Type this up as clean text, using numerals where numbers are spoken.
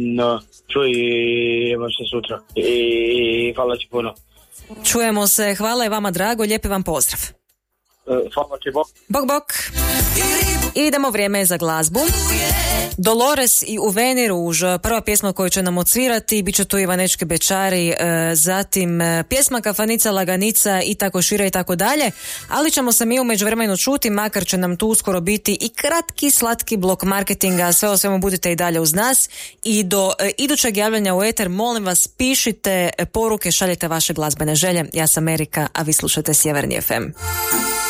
No, čujemo se sutra i hvala ti puno. Čujemo se, hvala i vama drago, lijepi vam pozdrav. Hvala ti, bok. Bok, bok. Idemo, vrijeme je za glazbu. Dolores i Uveni ruž, prva pjesma koju će nam odsvirati, bit će tu Ivanečke Bečari, zatim pjesma Kafanica Laganica i tako šire i tako dalje, ali ćemo se mi u međuvremenu čuti, makar će nam tu uskoro biti i kratki slatki blok marketinga, sve o svemu budite i dalje uz nas i do idućeg javljanja u eter, molim vas, pišite poruke, šaljite vaše glazbene želje. Ja sam Erika, a vi slušate Sjeverni FM.